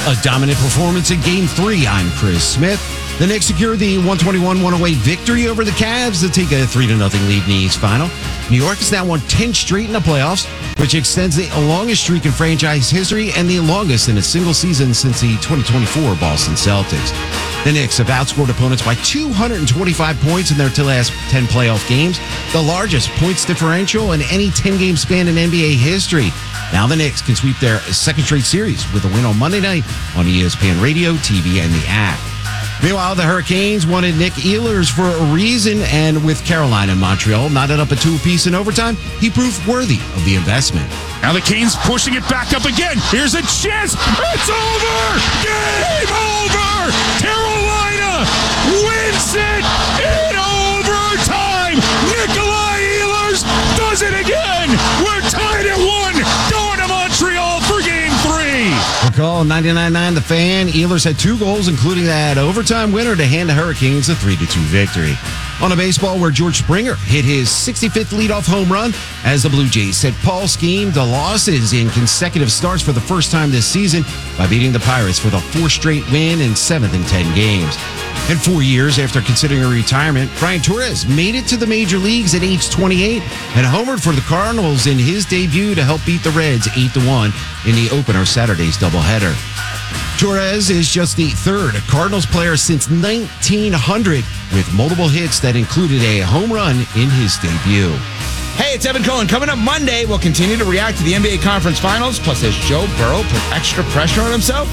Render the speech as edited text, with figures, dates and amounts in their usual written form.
A dominant performance in Game 3. I'm Chris Smith. The Knicks secure the 121-108 victory over the Cavs to take a 3-0 lead in the East Final. New York has now won 10 straight in the playoffs, which extends the longest streak in franchise history and the longest in a single season since the 2024 Boston Celtics. The Knicks have outscored opponents by 225 points in their last 10 playoff games, the largest points differential in any 10-game span in NBA history. Now the Knicks can sweep their second straight series with a win on Monday night on ESPN Radio, TV, and the app. Meanwhile, the Hurricanes wanted Nick Ehlers for a reason, and with Carolina and Montreal knotted up a 2-apiece in overtime, he proved worthy of the investment. Now the Canes pushing it back up again. Here's a chance. It's over. Game over. Carolina wins it in overtime. Nikolai Ehlers does it again. We're tied at 1. Going to Montreal for Game 3. Recall 99.9 The Fan. Ehlers had 2 goals, including that overtime winner to hand the Hurricanes a 3-2 victory. On a baseball where George Springer hit his 65th leadoff home run as the Blue Jays set Paul Skeem to losses in consecutive starts for the first time this season by beating the Pirates for the 4th straight win in 7th in 10 games. And 4 years after considering a retirement, Brian Torres made it to the major leagues at age 28 and homered for the Cardinals in his debut to help beat the Reds 8-1 in the opener Saturday's doubleheader. Torres is just the 3rd Cardinals player since 1900 with multiple hits that included a home run in his debut. Hey, it's Evan Cohen. Coming up Monday, we'll continue to react to the NBA Conference Finals. Plus, has Joe Burrow put extra pressure on himself?